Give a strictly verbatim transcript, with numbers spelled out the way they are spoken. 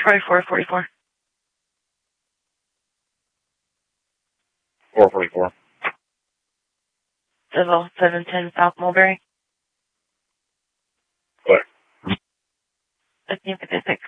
forty-four forty-four. four forty-four. Civil, seven ten South Mulberry. What? fifteen fifty-six.